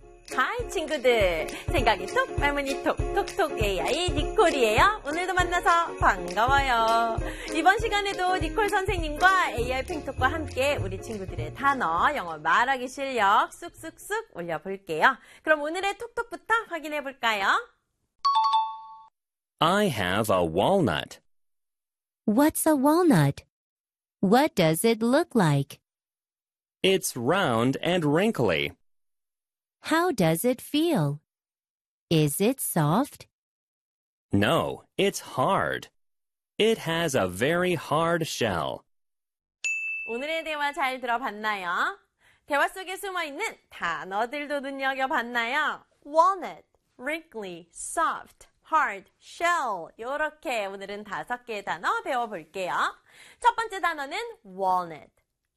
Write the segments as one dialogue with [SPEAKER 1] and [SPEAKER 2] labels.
[SPEAKER 1] 하이 친구들, 생각이 톡 말문이 톡 톡톡 AI 니콜이에요. 오늘도 만나서 반가워요. 이번 시간에도 니콜 선생님과 AI 팽톡과 함께 우리 친구들의 단어, 영어 말하기 실력 쑥쑥쑥 올려볼게요. 그럼 오늘의 톡톡부터 확인해 볼까요?
[SPEAKER 2] I have a walnut.
[SPEAKER 3] What's a walnut? What does it look like?
[SPEAKER 2] It's round and wrinkly.
[SPEAKER 3] How does it feel? Is it soft?
[SPEAKER 2] No, it's hard. It has a very hard shell.
[SPEAKER 1] 오늘의 대화 잘 들어봤나요? 대화 속에 숨어있는 단어들도 눈여겨봤나요? walnut, wrinkly, soft, hard, shell 이렇게 오늘은 5개의 단어 배워볼게요. 첫 번째 단어는 walnut,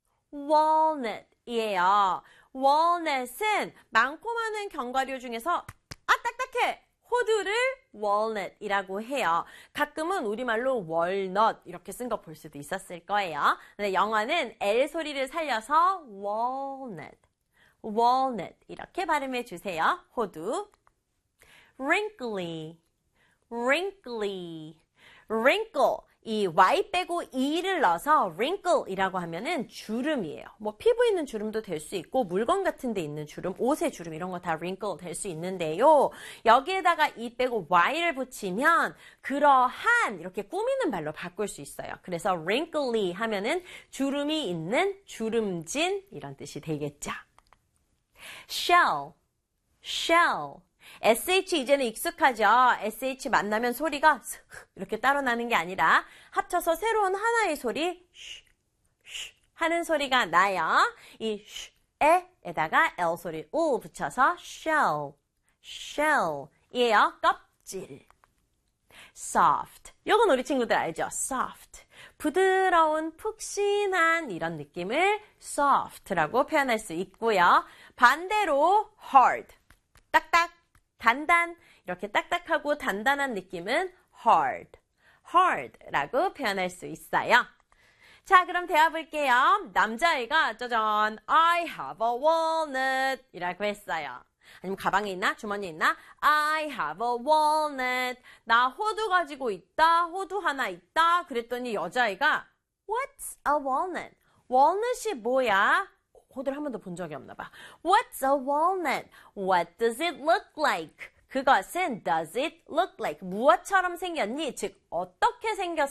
[SPEAKER 1] walnut이에요. walnut은 많고 많은 견과류 중에서 딱딱해! 호두를 walnut이라고 해요. 가끔은 우리말로 walnut 이렇게 쓴 거 볼 수도 있었을 거예요. 근데 영어는 L 소리를 살려서 walnut, walnut 이렇게 발음해 주세요. 호두. wrinkly, wrinkly, wrinkle 이 Y 빼고 E를 넣어서 wrinkle이라고 하면은 주름이에요. 뭐 피부에 있는 주름도 될 수 있고 물건 같은 데 있는 주름, 옷의 주름 이런 거 다 wrinkle 될 수 있는데요. 여기에다가 E 빼고 Y를 붙이면 그러한 이렇게 꾸미는 말로 바꿀 수 있어요. 그래서 wrinkly 하면은 주름이 있는 주름진 이런 뜻이 되겠죠. shell, shell. SH 이제는 익숙하죠. SH 만나면 소리가 이렇게 따로 나는 게 아니라 합쳐서 새로운 하나의 소리 쉬 하는 소리가 나요. 이 에다가 L 소리 우 붙여서 shell, shell이에요. 껍질. soft. 이건 우리 친구들 알죠? soft. 부드러운, 푹신한 이런 느낌을 soft라고 표현할 수 있고요. 반대로 hard. 딱딱. 단단, 이렇게 딱딱하고 단단한 느낌은 hard라고 표현할 수 있어요. 자, 그럼 대화 볼게요. 남자아이가 짜잔, I have a walnut 이라고 했어요. 아니면 가방에 있나? 주머니에 있나? I have a walnut. 나 호두 가지고 있다. 호두 하나 있다. 그랬더니 여자아이가 What's a walnut? walnut이 뭐야? 호두를 한 번도 본 적이 없나 봐. What's a walnut? What does it look like? 그것은 does it look like? 무엇처럼 생겼니? 즉 어떻게 생겼어?